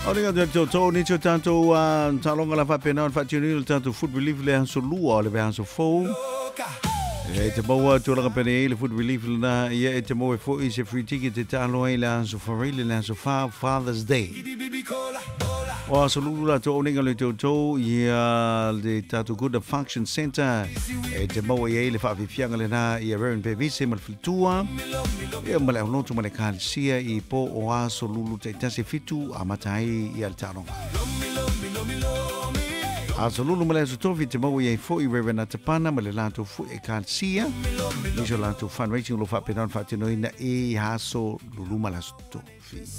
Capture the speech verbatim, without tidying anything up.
Oringa de to ni cho tanto salonga la fa pena fa tini tanto food relief le han so lua le han so fo. E te maua tu la pena le food relief na ia e te mo fo is a free ticket te talo le han so for really le han so Father's Day. O so lua to oringa le to to ia le tato good function center e te maua ia le fa fianga le na ia Reverend Baby Simon Fitua. E male no tu male kan sia I po o aso lulu te tase fitu amatai I al tano. Aso lulu male so tofi te mau ye fo I Reverend Tapana male lanto fu e kan sia. Ni so lanto fundraising lo fa penan fa tino ina e haso lulu mala so tofi.